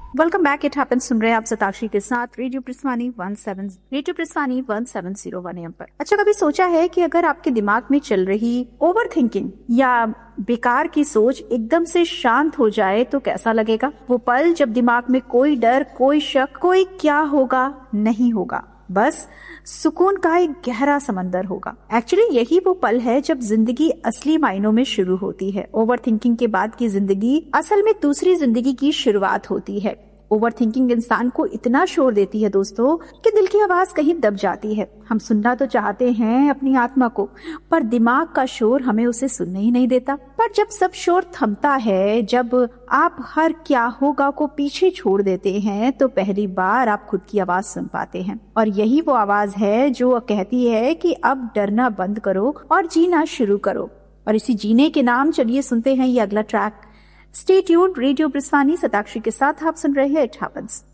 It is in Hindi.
Welcome back. इट हैपेंस सुन रहे हैं आप सताक्षी के साथ रेडियो प्रस्थानी 1701 AM पर। अच्छा, कभी सोचा है कि अगर आपके दिमाग में चल रही ओवर थिंकिंग या बेकार की सोच एकदम से शांत हो जाए तो कैसा लगेगा? वो पल जब दिमाग में कोई डर, कोई शक, कोई क्या होगा नहीं होगा, बस सुकून का एक गहरा समंदर होगा। एक्चुअली यही वो पल है जब जिंदगी असली मायनों में शुरू होती है। ओवर थिंकिंग के बाद की जिंदगी असल में दूसरी जिंदगी की शुरुआत होती है। ओवर थिंकिंग इंसान को इतना शोर देती है दोस्तों कि दिल की आवाज कहीं दब जाती है। हम सुनना तो चाहते हैं अपनी आत्मा को, पर दिमाग का शोर हमें उसे सुनने ही नहीं देता। पर जब सब शोर थमता है, जब आप हर क्या होगा को पीछे छोड़ देते हैं, तो पहली बार आप खुद की आवाज सुन पाते हैं। और यही वो आवाज है जो कहती है कि अब डरना बंद करो और जीना शुरू करो। और इसी जीने के नाम चलिए सुनते हैं ये अगला track. Stay tuned, radio प्रस्थानी Satakshi के साथ आप सुन रहे हैं इट हैपेंस।